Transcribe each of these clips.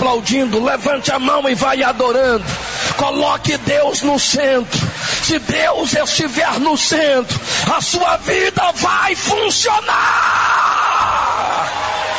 aplaudindo, levante a mão e vai adorando. Coloque Deus no centro. Se Deus estiver no centro, a sua vida vai funcionar.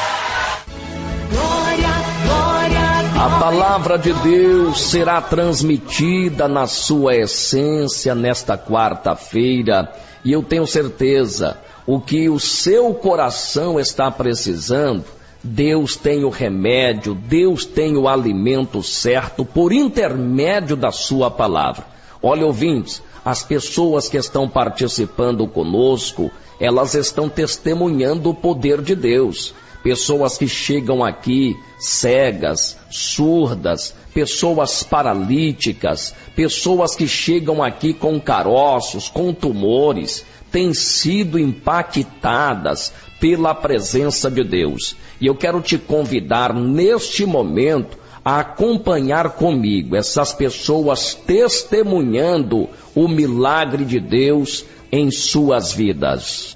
A palavra de Deus será transmitida na sua essência nesta quarta-feira. E eu tenho certeza, o que o seu coração está precisando, Deus tem o remédio, Deus tem o alimento certo por intermédio da sua palavra. Olha, ouvintes, as pessoas que estão participando conosco, elas estão testemunhando o poder de Deus. Pessoas que chegam aqui cegas, surdas, pessoas paralíticas, pessoas que chegam aqui com caroços, com tumores, têm sido impactadas pela presença de Deus. E eu quero te convidar neste momento a acompanhar comigo essas pessoas testemunhando o milagre de Deus em suas vidas.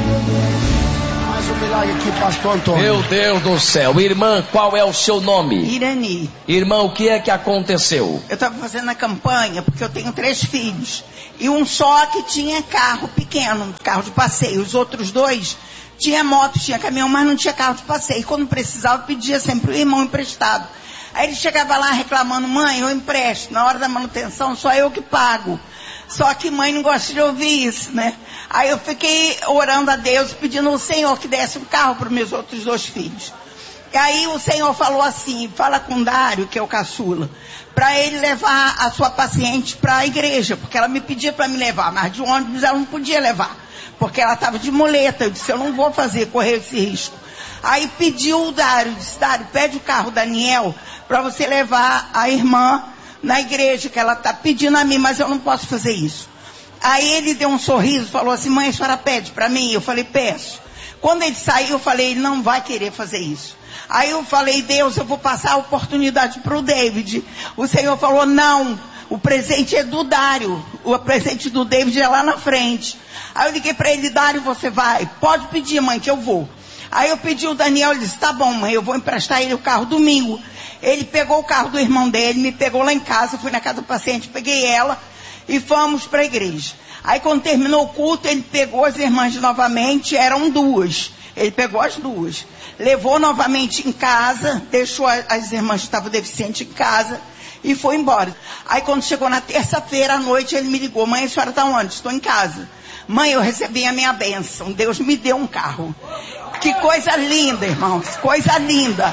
Aqui, pastor Antônio. Meu Deus do céu. Irmã, qual é o seu nome? Irani. Irmã, o que é que aconteceu? Eu estava fazendo a campanha porque eu tenho 3 filhos. E um só que tinha carro pequeno, carro de passeio. Os outros 2 tinha moto, tinha caminhão, mas não tinha carro de passeio. E quando precisava, pedia sempre o irmão emprestado. Aí ele chegava lá reclamando: mãe, eu empresto. Na hora da manutenção, só eu que pago. Só que mãe não gosta de ouvir isso, né? Aí eu fiquei orando a Deus, pedindo ao Senhor que desse um carro para os meus outros 2 filhos. E aí o Senhor falou assim: fala com Dário, que é o caçula, para ele levar a sua paciente para a igreja, porque ela me pedia para me levar, mas de ônibus ela não podia levar, porque ela estava de muleta. Eu disse: eu não vou correr esse risco. Aí pediu o Dário, disse: Dário, pede o carro Daniel para você levar a irmã na igreja, que ela está pedindo a mim, mas eu não posso fazer isso. Aí ele deu um sorriso, falou assim: mãe, a senhora pede para mim? Eu falei: peço. Quando ele saiu, eu falei: ele não vai querer fazer isso. Aí eu falei: Deus, eu vou passar a oportunidade para o David. O Senhor falou: não, o presente é do Dário, o presente do David é lá na frente. Aí eu liguei para ele: Dário, você vai? Pode pedir, mãe, que eu vou. Aí eu pedi o Daniel, ele disse: tá bom, mãe, eu vou emprestar ele o carro domingo. Ele pegou o carro do irmão dele, me pegou lá em casa, fui na casa do paciente, peguei ela e fomos para a igreja. Aí quando terminou o culto, ele pegou as irmãs novamente, eram 2. Ele pegou as 2, levou novamente em casa, deixou as irmãs que estavam deficientes em casa e foi embora. Aí quando chegou na terça-feira à noite, ele me ligou: mãe, a senhora está onde? Estou em casa. Mãe, eu recebi a minha bênção, Deus me deu um carro. Que coisa linda, irmãos, coisa linda.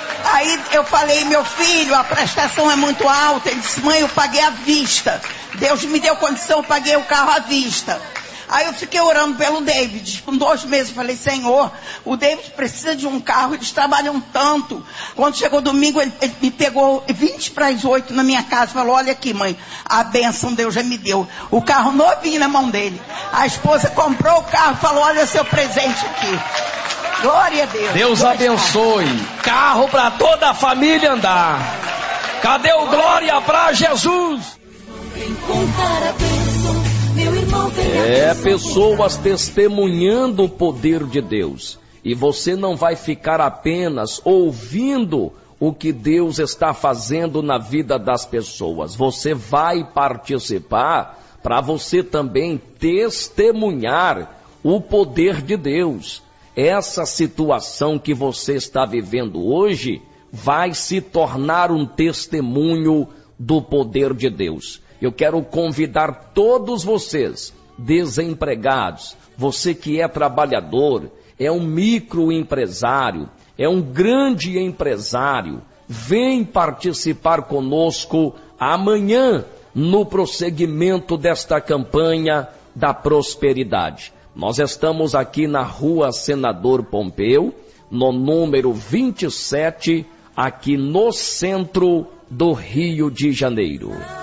Aí eu falei: meu filho, a prestação é muito alta. Ele disse: mãe, eu paguei à vista. Deus me deu condição, eu paguei o carro à vista. Aí eu fiquei orando pelo David. Com 2 meses eu falei: Senhor, o David precisa de um carro, eles trabalham tanto. Quando chegou domingo, ele me pegou 20 para as 8 na minha casa. Falou: olha aqui, mãe, a bênção Deus já me deu. O carro novinho na mão dele. A esposa comprou o carro, falou: olha seu presente aqui. Glória a Deus. Deus abençoe. Carro para toda a família andar. Cadê o glória para Jesus? Pessoas testemunhando o poder de Deus. E você não vai ficar apenas ouvindo o que Deus está fazendo na vida das pessoas. Você vai participar para você também testemunhar o poder de Deus. Essa situação que você está vivendo hoje vai se tornar um testemunho do poder de Deus. Eu quero convidar todos vocês, desempregados, você que é trabalhador, é um microempresário, é um grande empresário, vem participar conosco amanhã no prosseguimento desta campanha da prosperidade. Nós estamos aqui na Rua Senador Pompeu, no número 27, aqui no centro do Rio de Janeiro.